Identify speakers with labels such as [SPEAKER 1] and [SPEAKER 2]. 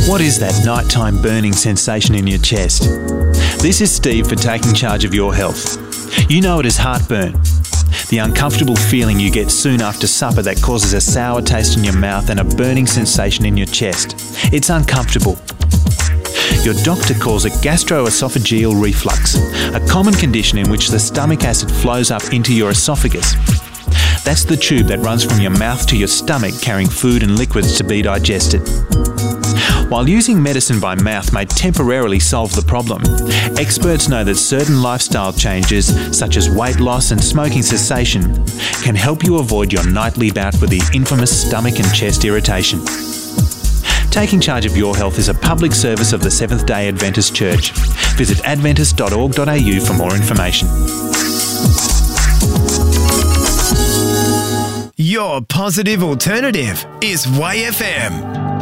[SPEAKER 1] What is that nighttime burning sensation in your chest? This is Steve for Taking Charge of Your Health. You know it as heartburn, the uncomfortable feeling you get soon after supper that causes a sour taste in your mouth and a burning sensation in your chest. It's uncomfortable. Your doctor calls it gastroesophageal reflux, a common condition in which the stomach acid flows up into your esophagus. That's the tube that runs from your mouth to your stomach carrying food and liquids to be digested. While using medicine by mouth may temporarily solve the problem, experts know that certain lifestyle changes, such as weight loss and smoking cessation, can help you avoid your nightly bout with the infamous stomach and chest irritation. Taking Charge of Your Health is a public service of the Seventh-day Adventist Church. Visit adventist.org.au for more information.
[SPEAKER 2] Your positive alternative is Way FM.